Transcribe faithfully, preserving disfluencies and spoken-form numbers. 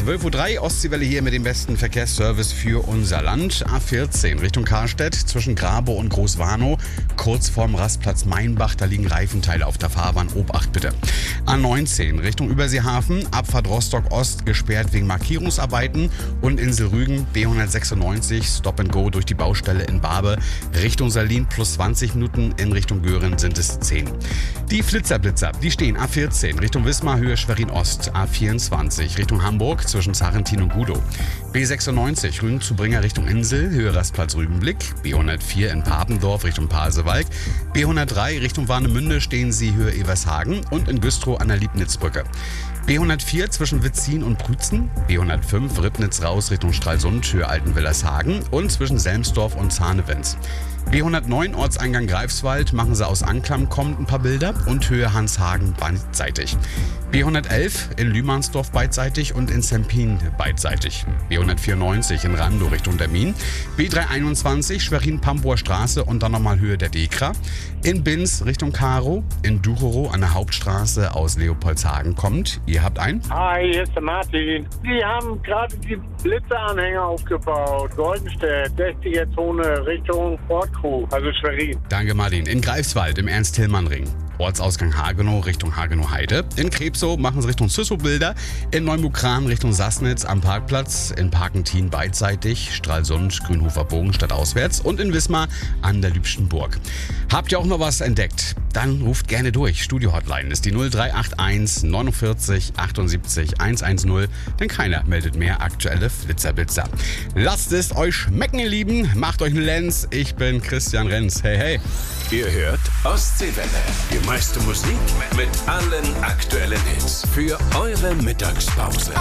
zwölf Uhr drei, Ostseewelle hier mit dem besten Verkehrsservice für unser Land. A vierzehn Richtung Karlstedt zwischen Grabow und Großwarnow, kurz vorm Rastplatz Mainbach, da liegen Reifenteile auf der Fahrbahn, Obacht bitte. A neunzehn Richtung Überseehafen, Abfahrt Rostock Ost gesperrt wegen Markierungsarbeiten und Insel Rügen, B hundertsechsundneunzig, Stop and Go durch die Baustelle in Barbe, Richtung Salin plus zwanzig Minuten, in Richtung Göhren sind es zehn. Die Flitzerblitzer, die stehen A vierzehn Richtung Wismar, Höhe Schwerin Ost, A vierundzwanzig Richtung Hamburg zwischen Sarrentin und Gudow, B sechsundneunzig Rügen zu Bringer Richtung Insel, Höhe Rastplatz Rügenblick, B hundertvier in Papendorf Richtung Pasewalk, B hundertdrei Richtung Warnemünde stehen sie Höhe Evershagen und in Güstrow an der Liebnitzbrücke. B hundertvier zwischen Witzin und Prützen, B hundertfünf Ribnitz raus Richtung Stralsund, Höhe Altenwillershagen und zwischen Selmsdorf und Zahnewitz. B hundertneun Ortseingang Greifswald, machen sie aus Anklam kommend ein paar Bilder und Höhe Hanshagen beidseitig. B hundertelf in Lümansdorf beidseitig und in Sempin beidseitig. B hundertvierundneunzig in Randow Richtung Termin. B dreihunderteinundzwanzig Schwerin-Pambower Straße und dann nochmal Höhe der Dekra. In Binz Richtung Karo. In Ducherow an der Hauptstraße aus Leopoldshagen kommt. Ihr habt einen? Hi, hier ist der Martin. Die haben gerade die Blitzeranhänger aufgebaut. Goldenstedt, sechziger Zone Richtung Ortkrug, also Schwerin. Danke Martin. In Greifswald im Ernst-Tillmann-Ring. Ortsausgang Hagenow Richtung Hagenow-Heide. In Krebsow machen sie Richtung Züssow-Bilder. In Neumukran Richtung Sassnitz am Parkplatz. In Parkentin beidseitig. Stralsund, Grünhofer Bogen stadtauswärts. Und in Wismar an der Lübschen Burg. Habt ihr auch noch was entdeckt? Dann ruft gerne durch. Studio-Hotline ist die null drei acht eins neunundvierzig achtundsiebzig hundertzehn. Denn keiner meldet mehr aktuelle Flitzerblitzer. Lasst es euch schmecken, ihr Lieben. Macht euch eine Lenz. Ich bin Christian Renz. Hey, hey. Ihr hört Ostseewelle. Die meiste Musik mit allen aktuellen Hits für eure Mittagspause.